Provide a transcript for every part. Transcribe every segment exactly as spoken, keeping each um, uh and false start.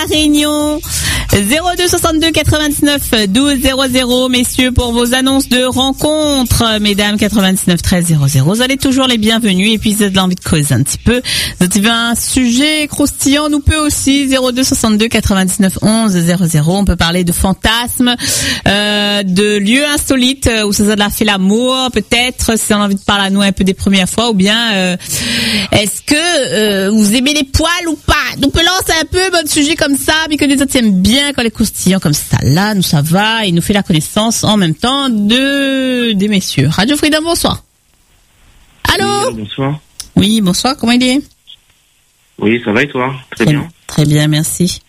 Réunion zéro deux soixante-deux quatre-vingt-dix-neuf douze zéro zéro, messieurs, pour vos annonces de rencontres, mesdames, quatre-vingt-dix-neuf treize zéro zéro. Vous allez toujours les bienvenus, et puis vous avez envie de causer un petit peu. Vous avez un sujet croustillant, nous peut aussi, zéro deux soixante-deux quatre-vingt-dix-neuf onze zéro zéro. On peut parler de fantasmes, euh, de lieux insolites où ça a fait l'amour, peut-être, si on a envie de parler à nous un peu des premières fois, ou bien, euh, est-ce que euh, vous aimez les poils ou pas? On peut lancer un peu votre sujet comme ça, mais que les autres aiment bien quand les croustillants comme ça, là, nous ça va, et nous fait la connaissance en même temps de des messieurs. Radio Freedom, bonsoir. Allô? Oui, bonsoir. Oui, bonsoir, comment il est? Oui, ça va et toi? Très, très bien. Très bien, merci.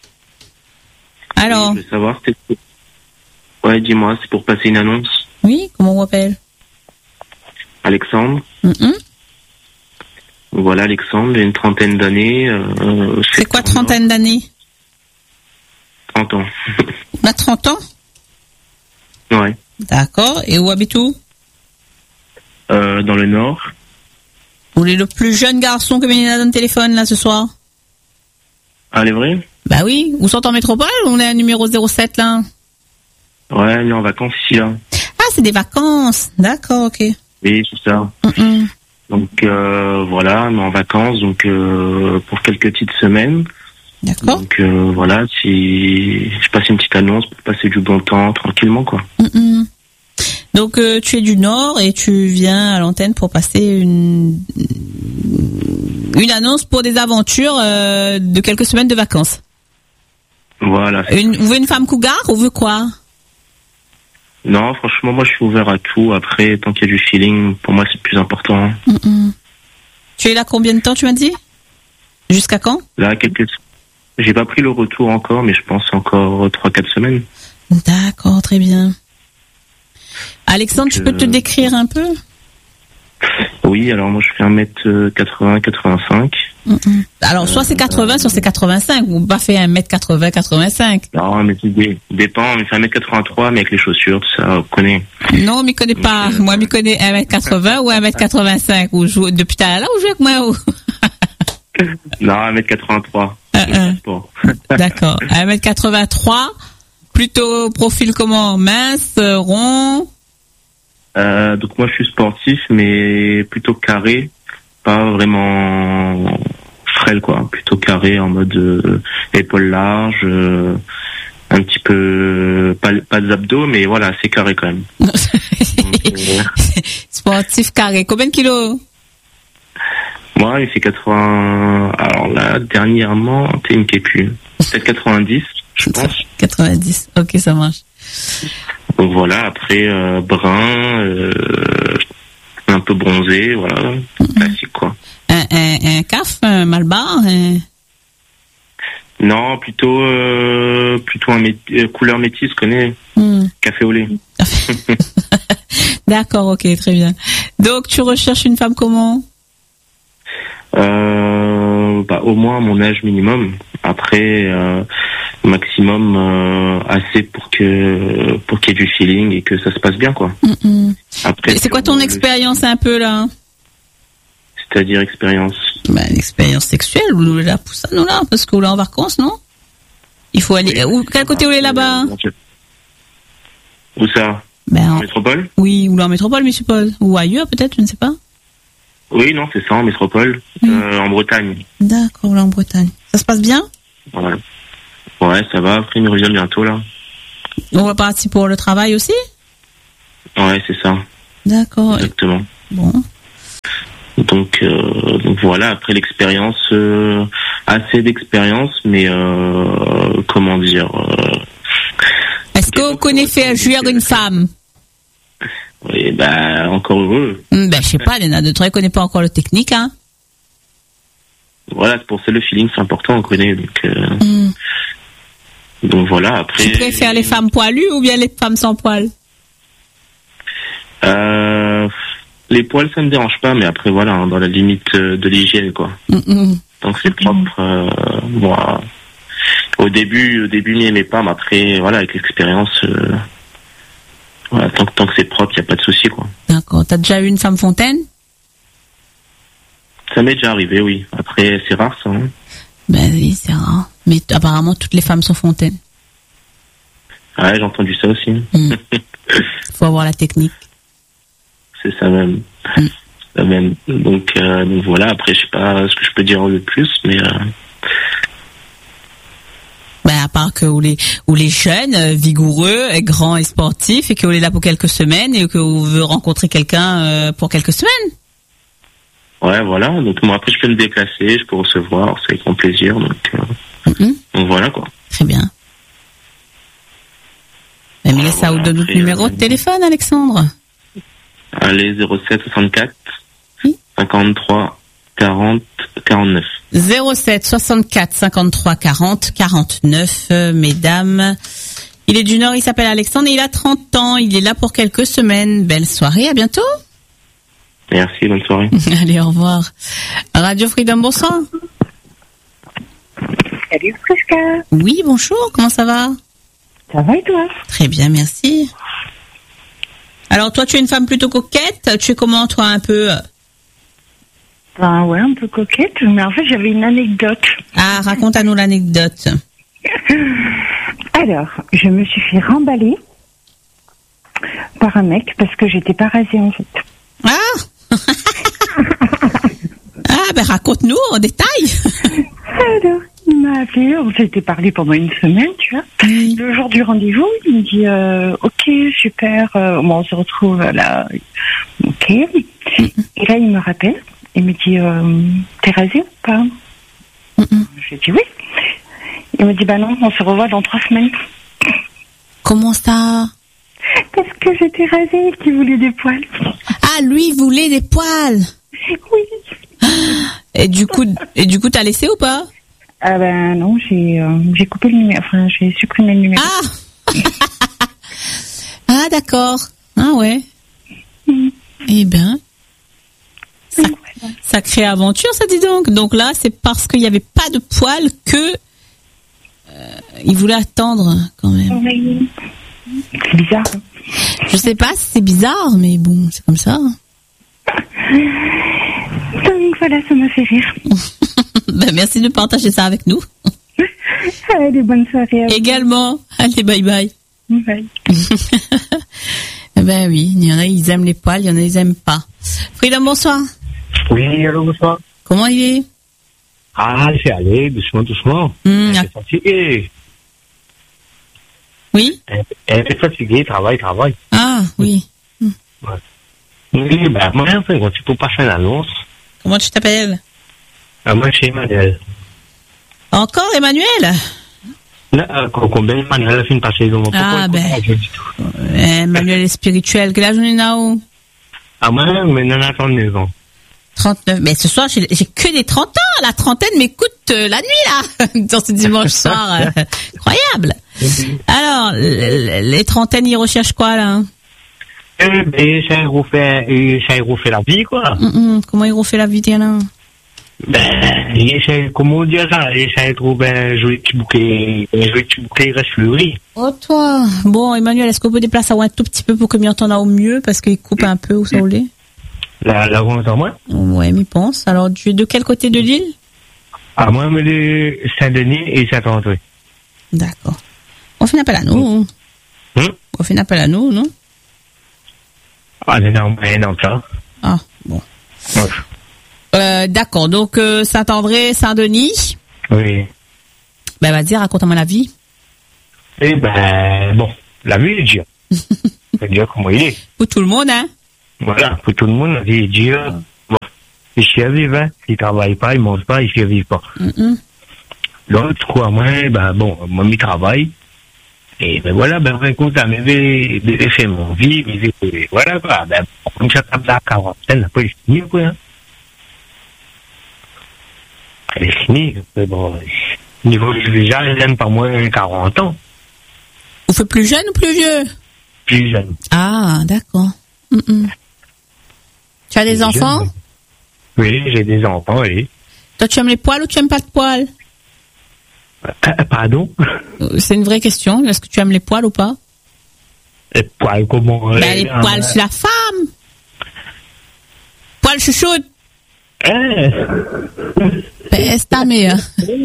Alors? Oui, je veux savoir, c'est... Ouais, dis-moi, c'est pour passer une annonce. Oui, comment on m'appelle? Alexandre. Mm-hmm. Voilà, Alexandre, j'ai une trentaine d'années. Euh, c'est quoi trentaine d'années? trente ans. On a trente ans? Ouais. D'accord. Et où habites-vous? euh, Dans le Nord. Vous êtes le plus jeune garçon que Mélina donne téléphone, là, ce soir? Ah, c'est vrai? Bah oui. Vous sortez en métropole ou on est à numéro zéro sept, là? Ouais, on est en vacances ici, là. Ah, c'est des vacances. D'accord, ok. Oui, c'est ça. Mm-mm. Donc, euh, voilà, on est en vacances, donc, euh, pour quelques petites semaines. D'accord. Donc euh, voilà, si je passe une petite annonce pour passer du bon temps tranquillement, quoi. Mm-mm. Donc euh, tu es du Nord et tu viens à l'antenne pour passer une une annonce pour des aventures euh, de quelques semaines de vacances. Voilà. Une, vous voulez une femme cougar ou vous quoi? Non, franchement, moi je suis ouvert à tout. Après, tant qu'il y a du feeling, pour moi c'est le plus important. Mm-mm. Tu es là combien de temps, tu m'as dit? Jusqu'à quand? Là, quelques... J'ai pas pris le retour encore, mais je pense encore trois quatre semaines. D'accord, très bien. Alexandre, Donc, tu peux euh... te décrire un peu? Oui, alors moi je fais un mètre quatre-vingts quatre-vingt-cinq. Mm-mm. Alors, soit c'est quatre-vingts, soit c'est quatre-vingt-cinq. Ou pas fait un mètre quatre-vingts quatre-vingt-cinq. Non, mais c'est dépend. Mais c'est un mètre quatre-vingt-trois, mais avec les chaussures, tout ça, on connaît. Non, mais connais pas. Euh... Moi, je connais un mètre quatre-vingts ou un mètre quatre-vingt-cinq. Ou joue... Depuis tout à l'heure, ou jouer avec moi ou... Non, un mètre quatre-vingt-trois. Euh, euh. D'accord. un mètre quatre-vingt-trois, plutôt profil comment? Mince, rond? euh, Donc moi je suis sportif, mais plutôt carré, pas vraiment frêle, quoi. Plutôt carré en mode euh, épaules larges, euh, un petit peu, pas, pas d'abdos, mais voilà, assez carré quand même. Donc, euh... Sportif carré. Combien de kilos? Moi, il fait quatre-vingts. Alors là, dernièrement, t'es une qui est plus. Peut-être quatre-vingt-dix, je pense. quatre-vingt-dix, ok, ça marche. Donc voilà, après, euh, brun, euh, un peu bronzé, voilà. Mm-hmm. Classique, quoi. Un, un, un caf, un malbar un... Non, plutôt, euh, plutôt un mét... euh, couleur métisse, je connais. Mm. Café au lait. D'accord, ok, très bien. Donc, tu recherches une femme comment? Euh, bah, au moins mon âge minimum. Après, euh, maximum euh, assez pour que pour qu'il y ait du feeling et que ça se passe bien, quoi. Mm-mm. Après, c'est quoi ton expérience un peu là? C'est-à-dire expérience? Bah, l'expérience sexuelle ou là pour ça, non là, parce que là en vacances, non? Il faut aller. Oui, où, quel côté où est là-bas? Où ça? Ben, en métropole? Oui, ou là en métropole, mais je suppose, ou ailleurs peut-être, je ne sais pas. Oui, non, c'est ça, en métropole, mmh. euh, en Bretagne. D'accord, là, en Bretagne. Ça se passe bien? Ouais. Ouais, ça va, après, il me revient bientôt, là. On va partir pour le travail aussi? Ouais, c'est ça. D'accord. Exactement. Bon. Donc, euh, donc voilà, après l'expérience, euh, assez d'expérience, mais, euh, comment dire... Euh, Est-ce qu'on connaît faire jouir une femme? Oui, bah, encore heureux. Ben, je sais pas, Léna de Troyes connaît pas encore le technique, hein. Voilà, c'est pour ça le feeling, c'est important, on connaît, donc, euh, mm. donc voilà, après. Tu préfères les femmes poilues ou bien les femmes sans poils? Euh, les poils, ça me dérange pas, mais après, voilà, hein, dans la limite de l'hygiène, quoi. Mm-mm. Donc c'est propre, euh, moi, au début, au début, n'y aimais pas, mais après, voilà, avec l'expérience, euh, voilà, tant que, tant que c'est propre, il n'y a pas de souci, quoi. D'accord. T'as déjà eu une femme fontaine? Ça m'est déjà arrivé, oui. Après, c'est rare, ça. Hein. Ben oui, c'est rare. Mais t- apparemment, toutes les femmes sont fontaines. Ouais, j'ai entendu ça aussi. Mm. Faut avoir la technique. C'est ça même. Mm. C'est ça même. Donc, euh, donc voilà, après, je sais pas ce que je peux dire de plus, mais... Euh... Ben, à part que vous les, vous les jeunes, euh, vigoureux, et grands et sportifs, et que vous êtes là pour quelques semaines, et que vous voulez rencontrer quelqu'un euh, pour quelques semaines. Ouais, voilà. Donc, moi, après, je peux me déplacer, je peux recevoir, c'est avec grand plaisir. Donc, euh... Mm-hmm. donc voilà, quoi. Très bien. Ben, mais laisse ça, vous donne notre numéro de téléphone, Alexandre. Allez, zéro sept soixante-quatre Oui. cinquante-trois quarante quarante-neuf. zéro sept soixante-quatre cinquante-trois quarante quarante-neuf, euh, mesdames. Il est du Nord, il s'appelle Alexandre et il a trente ans. Il est là pour quelques semaines. Belle soirée, à bientôt. Merci, bonne soirée. Allez, au revoir. Radio Freedom, bonsoir. Salut Prisca. Oui, bonjour, comment ça va? Ça va et toi? Très bien, merci. Alors, toi, tu es une femme plutôt coquette. Tu es comment, toi, un peu? Ben ouais, un peu coquette, mais en fait j'avais une anecdote. Ah, raconte à nous l'anecdote. Alors, je me suis fait remballer par un mec parce que j'étais pas rasée en fait. Ah Ah, ben raconte-nous en détail. Alors, il m'a appelé, on s'était parlé pendant une semaine, tu vois. Oui. Le jour du rendez-vous, il me dit euh, ok, super, euh, bon, on se retrouve là. Ok. Et là, il me rappelle, il me dit euh, t'es rasée ou pas? Mm-mm. J'ai dit oui. Il me dit bah non, on se revoit dans trois semaines. Comment ça? Parce que j'étais rasée et qu'il voulait des poils. Ah, lui voulait des poils. Oui. Et du coup, et du coup, t'as laissé ou pas? Ah ben non, j'ai euh, j'ai coupé le numéro, enfin j'ai supprimé le numéro. Ah Ah, d'accord. Ah ouais. Mm. Eh ben, sac- Voilà. sacrée aventure, ça dit donc. Donc là, c'est parce qu'il n'y avait pas de poils que euh, il voulait attendre quand même. Oui. C'est bizarre. hein. Je sais pas si c'est bizarre, mais bon, c'est comme ça. Donc voilà, ça m'a fait rire. Ben, merci de partager ça avec nous. Allez, bonne soirée à vous. Également. Allez, bye bye. Bye. Ben oui, il y en a, ils aiment les poils, il y en a, ils aiment pas. Freedom, bonsoir. Oui, allô, bonsoir. Comment il est? Ah, c'est allé, doucement, doucement. Hum, Elle est fatiguée. Oui? Elle, elle est fatiguée, travaille, travaille. Ah, oui. Oui, ben, moi, en fait, quand tu peux passer l'annonce, Comment tu t'appelles? euh, moi, chez Emmanuel. Encore Emmanuel? Là, euh, quand combien Emmanuel a fini de passer dans mon Ah, pourquoi ben. il faut pas, je dis tout. Euh, Emmanuel est spirituel. Quel âge on est là où? Ah, moi, maintenant, on a trente-neuf ans. trente-neuf. Mais ce soir, j'ai, j'ai que des trente ans. La trentaine m'écoute euh, la nuit, là. Dans ce dimanche soir. euh, incroyable. Alors, l- les trentaines, ils recherchent quoi, là? Eh ben, ça a refait, euh, ça a refait la vie, quoi. Hum, hum, comment ils refait la vie, tiens, là? Ben, il essaie, comment dire ça, il essaie de trouver un joli petit bouquet, un joli petit bouquet, il reste fleuri. Oh, toi. Bon, Emmanuel, est-ce qu'on peut déplacer un tout petit peu pour que m'y entende au mieux? Parce qu'il coupe un peu où ça roulait. La, la vente en moi? Ouais, m'y pense. Alors, tu es de quel côté de l'île? Ah, moi, mais de Saint-Denis et Saint-André. D'accord. On fait un appel à nous. Hum? On fait un appel à nous, non? Ah, non, mais non, ça. Ah, bon. Ouais. Euh, d'accord. Donc, euh, Saint-André, Saint-Denis. Oui. Ben, vas-y, raconte-moi la vie. Eh ben, bon, la vie est dure. C'est dur comment il est. Pour tout le monde, hein? Voilà, pour tout le monde, la vie est dure. Bon, il s'y vivre, hein. Il travaille pas, il mange pas, il s'y vivre pas. Mm-mm. L'autre, quoi, moi, ben, bon, moi, il travaille. Et ben voilà, ben, en compte, ça m'avait fait mon vie, mais voilà, quoi. Ben, comme ça, tape la quarantaine, après, c'est fini, quoi. Hein. Elle est finie, mais bon, niveau déjà, elle aime pas moins quarante ans. Vous faites plus jeune ou plus vieux? Plus jeune. Ah, d'accord. Mm-mm. Tu as des Plus enfants? jeune, oui, j'ai des enfants, oui. Toi, tu aimes les poils ou tu aimes pas de poils? Euh, pardon? Euh, C'est une vraie question. Est-ce que tu aimes les poils ou pas? Les poils, comment? Ben, les poils sur la femme. Poils chouchoute. Hein? Ben, c'est ta mère.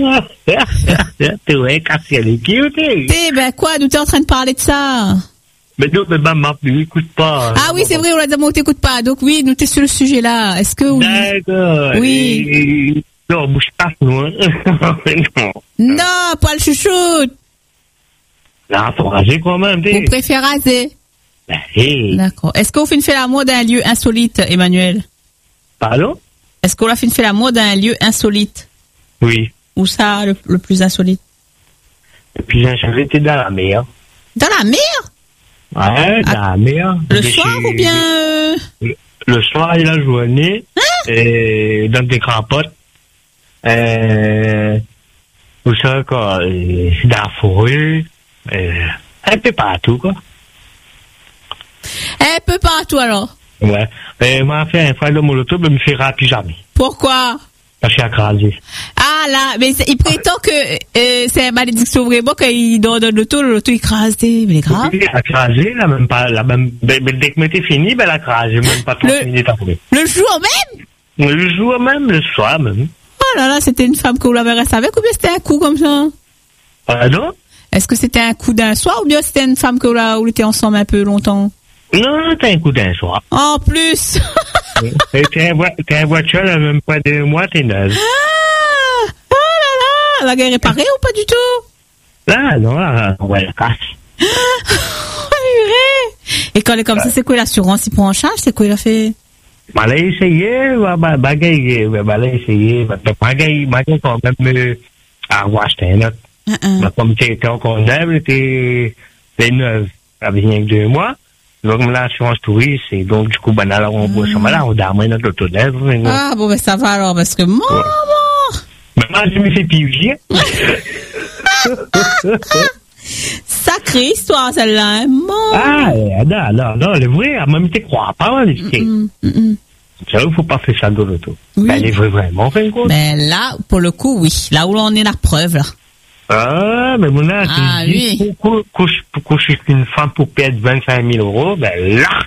Tu vois, casser les pieds, tu Eh ben, quoi, nous t'es en train de parler de ça? Mais non, mais maman, tu n'écoutes pas. Ah oui, c'est vrai, on l'a dit, on t'écoute pas. Donc oui, nous t'es sur le sujet là. Est-ce que oui? D'accord. Oui. Et... Non, bouge pas, non. Non. Non, pas le chouchoute. Là, faut raser quand même, tu Vous préférez raser? Ben, hey. D'accord. Est-ce qu'on fait une fait l'amour d'un lieu insolite, Emmanuel? Pardon? Est-ce qu'on a fait une fait l'amour d'un lieu insolite? Oui. Où ça, le, le plus insolite? Et puis, j'ai été dans la mer. Dans la mer? Ouais, dans la mer. Le De soir chez- ou bien... euh, Le, le soir et la journée. Hein? Et dans des crapotes. Euh, où ça, quoi? euh, Dans la forêt. Euh, un peu partout, quoi. Un peu partout alors. Ouais. Et m'a fait un frère de mon auto, mais me fera plus jamais. Pourquoi? Parce que j'ai écrasé. Ah là, mais c'est- il prétend que euh, c'est une malédiction vraiment qu'il donne dans l'auto, l'auto écrase des... Mais c'est grave. Elle a écrasé, là, même pas, là, même, ben, ben, dès que m'était fini, ben, elle a écrasé, même pas trente Le- minutes après. Le jour même? Le jour même, le soir même. Oh là là, c'était une femme que vous l'avez resté avec ou bien c'était un coup comme ça? Pardon? Est-ce que c'était un coup d'un soir ou bien c'était une femme que vous la- vous étiez ensemble un peu longtemps? Non, t'as un coup d'un soir. En plus! Et t'es un, voi- t'es un voiture, là, même pas de mois, t'es neuve. Ah! Oh là là! La guerre est réparée ou pas du tout? Là, non, là, on va la casse. Oh, purée! Et quand elle est comme ça, c'est quoi l'assurance? Il prend en charge? C'est quoi il a fait? Bah, là, essayer, bah, bah, bah, gay, bah, bah, là, essayer, bah, bah, bah, gay, bah, gay, quand même, euh, à voir, j'étais un autre. Hein, hein. Bah, comme t'es encore neuve, t'es, t'es neuve. Ça veut rien que deux mois. Donc, l'assurance touriste, et donc, du coup, bah, là, on boit ça, là, on dorme notre auto neuve. Ah bon, ben ça va alors, parce que maman! Mais moi, je me fais piger. Sacrée histoire celle-là, hein? Maman! Ah, non, non, non, le vrai, elle m'a mis tes croix, pas mal, c'est. Hum, hum, hum. Ça, il faut pas faire ça dans l'auto. Oui. Ben, elle est vraiment, fait quoi. Ben là, pour le coup, oui. Là où l'on est la preuve, là. Ah, mais mon là, Ah, tu dis, oui. pour, pour, pour, pour coucher une femme pour perdre vingt-cinq mille euros, ben là!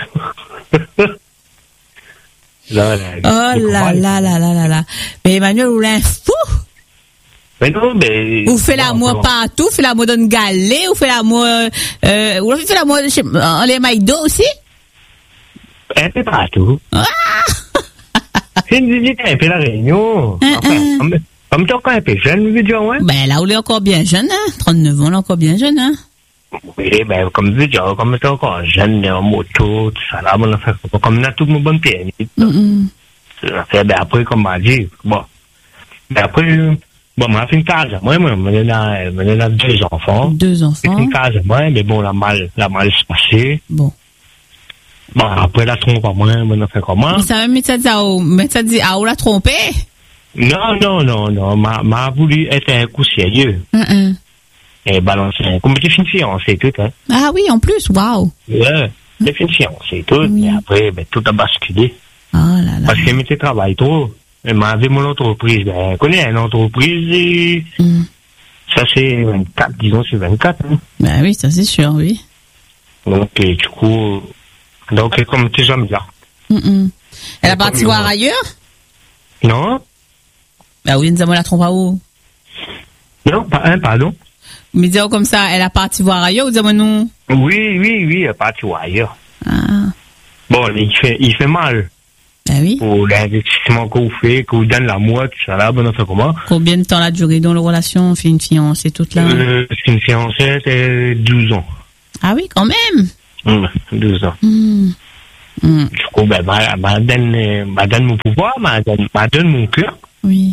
là, là, Oh là là là là là là. Mais Emmanuel, vous l'avez fou! Mais non, mais. Vous faites bon, l'amour bon. partout, vous faites l'amour dans une galée, vous faites l'amour, euh, vous faites l'amour chez, en les maïdos aussi? Un peu partout. Ah! C'est une visite un peu la réunion. Hein, Enfin, hein. comme, comme t'es encore un peu jeune, je veux dire, ouais. Ben là, on est encore bien jeune, hein. trente-neuf ans, on est encore bien jeune, hein. Oui, ben, comme je veux dire, comme t'es encore jeune, en moto, tout ça, là, bon, enfin, comme on a tout mon bon pied. Mm -mm. Ça fait, ben, après, comme m'a dit, bon. Ben, après, bon, m'a fait une case à moi, moi, on a, on a deux enfants. Deux C'est enfants. une case à moi, mais bon, la mal, la mal se passé. Bon. Bon, après, la trompe à moi, on a fait comment? Mais ça même médecin dit, ah, oh, médecin dit, ah, on l'a trompé? Non, non, non, non, m'a, m'a voulu être un coup sérieux. Mm -mm. Et balancer un coup, mais j'ai fait une fiancée, tout, hein. Ah oui, en plus, waouh. Ouais, j'ai fait une fiancée, tout, Oui. et après, ben, tout a basculé. Oh là là. Parce qu'elle m'était travail trop. Elle m'avait mon entreprise, ben, elle connaît une entreprise, et Mm. ça c'est vingt-quatre, disons, c'est vingt-quatre, hein. Ben oui, ça c'est sûr, oui. Donc, et, du coup, donc, et comme tes amis là. Mm -mm. Elle a comme parti le voir moi. ailleurs? Non? Ben oui, nous avons la trompe à où? Non, pas un, pardon. Mais disons comme ça, elle a parti voir ailleurs, ou disons nous? Oui, oui, oui, elle est partie ailleurs. Ah, Bon, il fait, il fait mal ben oui. pour l'investissement qu'on fait, qu'on donne la moitié, tout ça là, bon, on fait comment? Combien de temps la durée dans la relation? On fait une fiancée toute là? Euh, c'est une fiancée, c'est douze ans. Ah oui, quand même. Hum, douze ans. Mm. Mm. Du coup, ben, ma, ma donne, euh, ma donne mon pouvoir, ma donne, ma donne mon cœur. Oui.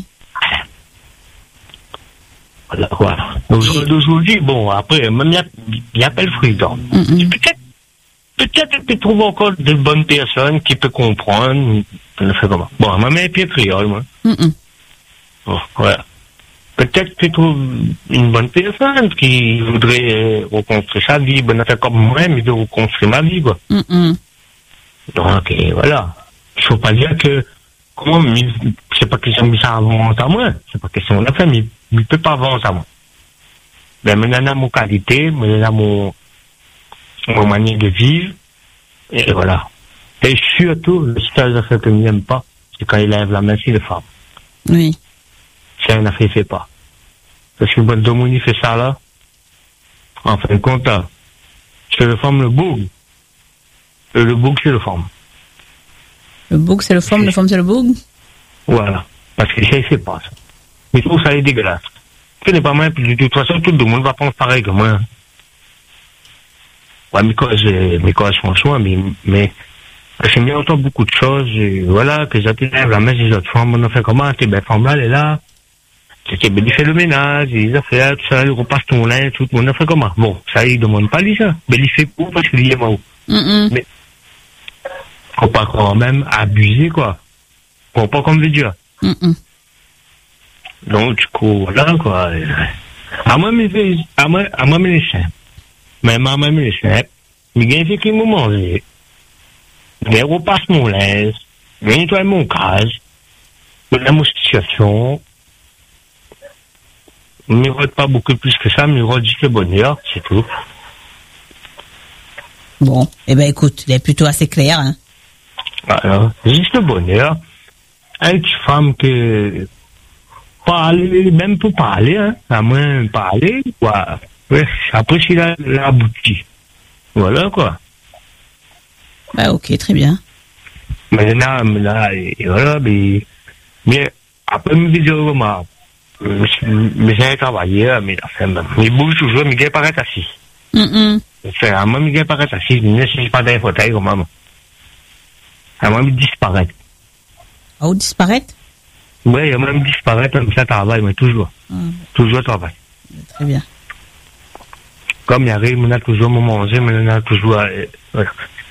Voilà, voilà. Aujourd'hui, aujourd'hui, bon, après, même il y a pas le freedom. Mm -mm. Peut-être, peut-être que tu trouves encore de bonnes personnes qui peuvent comprendre. On fait comment? Bon, ma mère est pied créole, moi. Mm -mm. Bon, voilà. Peut-être que tu trouves une bonne personne qui voudrait euh, reconstruire sa vie, bonne affaire comme moi, mais de reconstruire ma vie, quoi. Mm -mm. Donc, et voilà. Il faut pas dire que, comment, mais c'est pas question de ça avance à moi. C'est pas question de la famille. Il peut pas avancer à moi. Ben, maintenant, mon qualité, maintenant, mon, mon manière de vivre, et voilà. Et surtout, le stage de fait que je n'aime pas, c'est quand il lève la main, c'est le femme. Oui. Si un affaire, il fait pas. Parce que bon, Domoni il fait ça là, en fin de compte, là, c'est le femme, le boug. Et le boug, c'est le femme. Le boug, c'est le femme, le femme, c'est le boug? Voilà. Parce que ça, il fait pas ça. Mais tout ça est dégueulasse. Ce n'est pas moi, puis de toute façon, tout le monde va penser pareil que moi. Ouais, mais quand je, mais quand je franchement, mais, mais, j'aime bien entendre beaucoup de choses, et voilà, que j'attends la messe des autres femmes, on a fait comment, t'es belle femme là, elle est là. C'est ben, il fait le ménage, les affaires, tout ça, il repasse ton linge, tout le monde a fait comment. Bon, ça, il demande pas lui, ça. Mais il fait pour parce qu'il est mort. Mm-mm. Mais, faut pas quand même abuser, quoi. Faut pas comme veut dire. Mm-mm. Donc, du coup, voilà, quoi. À moi, mais, à moi, à moi, mais les chiens. Même à moi, mais les chiens. Mais il y a fait qu'il m'a mangé. Il repasse mon linge. Il nettoie mon cage. Il a mon situation. Il ne rôde pas beaucoup plus que ça, mais il rôde juste le bonheur, c'est tout. Bon, eh ben écoute, il est plutôt assez clair, hein. Voilà, juste le bonheur. Une petite femme que parler, même pour parler, hein, à moins de parler, quoi. Ouais, après, c'est la, la boutique. Voilà, quoi. Bah ok, très bien. Mais là, mais là, et, et voilà, mais, mais après, me vidéo, moi, mais j'ai travaillé, mais la femme, mais bouge toujours, mais il paraît assis. Mm-mm. C'est à moi, il paraît assis, mais ne suis pas dans les fauteuils, comme maman. À moi, il disparaît. Ah, ou disparaître? Oui, il même disparaît, comme ça, travaille, mais toujours. Mm. Toujours travaille. Très bien. Comme il arrive, on a toujours à manger, mais on a toujours, euh, voilà.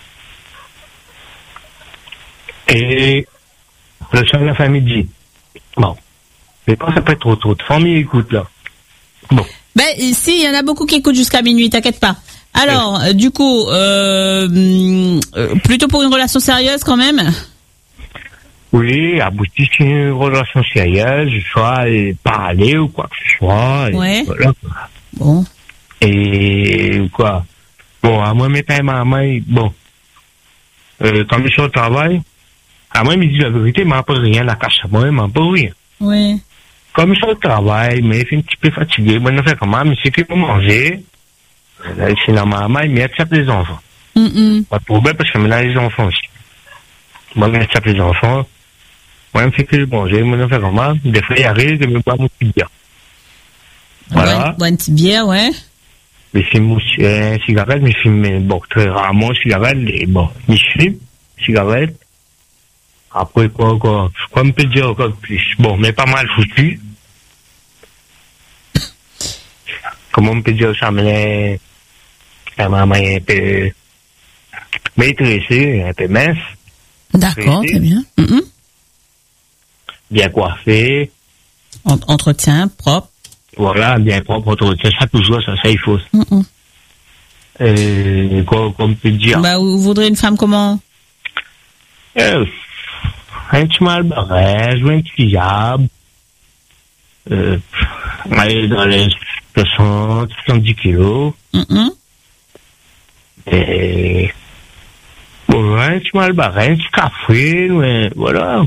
Et, le soir, la famille dit, bon. Mais quand ça peut être trop trop de famille, écoute, là. Bon. Ben, si, il y en a beaucoup qui écoutent jusqu'à minuit, t'inquiète pas. Alors, oui. euh, du coup, euh, euh, plutôt pour une relation sérieuse, quand même? Oui, aboutir sur une relation sérieuse, soit parler ou quoi que ce soit. Ouais. Et voilà. Bon. Et, quoi. Bon, à moi, mes pères et maman, bon. Euh, quand je suis au travail, à moi, il me dit la vérité, il m'a pas rien à cacher à moi, il m'a pas rien. Oui. Comme je suis au travail, mais il fait un petit peu fatigué, bon, on fait comment, mais c'est qu'il faut manger. Là, c'est la maman, il m'accepte les enfants. Mm-mm. Pas de problème, parce que maintenant, les enfants aussi. Moi, il m'accepte les enfants. Moi, il me fait que je mange, on fait comment, des fois, il arrive, je me bois mon petit bière. Voilà. Bois une petite bière, ouais. Mais fume euh, cigarette, mais fume, bon, très rarement cigarette, et bon, mais je fume, cigarette. Après, quoi, quoi, quoi me peut dire encore plus? Bon, mais pas mal foutu. Comment on peut dire ça, mais la maman est un peu maîtrisée, un peu mince. D'accord, très bien. Mm-hmm. Bien coiffé. En- entretien, propre. Voilà, bien propre, entretien, ça toujours, ça, ça il faut. Mm-mm. Euh, quoi, comme on peut dire. Bah, vous voudrez une femme comment? Euh, un petit mal barré, jouer un petit diable. Euh, aller dans les soixante, soixante-dix kilos. Mm-mm. Et, bon, un petit mal barré, un petit café, ouais, voilà.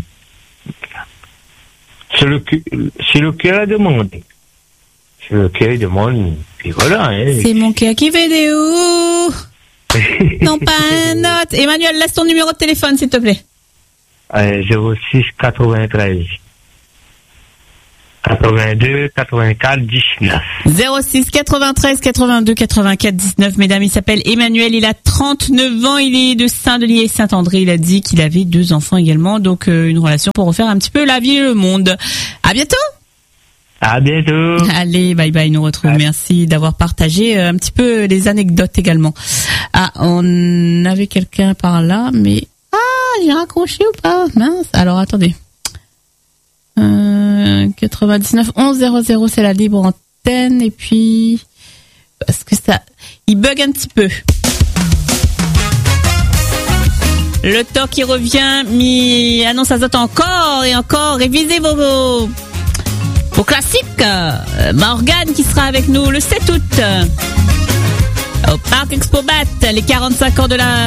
C'est le, c'est le cœur à demander. C'est le cœur qui demande, et voilà, hein. C'est mon cœur qui fait des ouh. Non, pas un autre. Emmanuel, laisse ton numéro de téléphone, s'il te plaît. Euh, zéro six quatre-vingt-treize. quatre-vingt-deux, quatre-vingt-quatre, dix-neuf. zéro six quatre-vingt-treize quatre-vingt-deux quatre-vingt-quatre dix-neuf. Mesdames, il s'appelle Emmanuel, il a trente-neuf ans, il est de Saint-Denis et Saint-André. Il a dit qu'il avait deux enfants également, donc euh, une relation pour refaire un petit peu la vie et le monde. À bientôt. À bientôt. Allez, bye bye, nous retrouve. Bye. Merci d'avoir partagé euh, un petit peu les anecdotes également. Ah, on avait quelqu'un par là, mais... Ah, j'ai raccroché ou pas? Mince. Alors, attendez. Euh, quatre-vingt-dix-neuf onze zéro zéro, c'est la libre antenne. Et puis... Parce que ça... Il bug un petit peu. Le temps qui revient, mi annonce à Zot encore et encore. Révisez vos... vos... Au classique, euh, Morgane qui sera avec nous le sept août au Parc Expo Bat, les quarante-cinq ans de la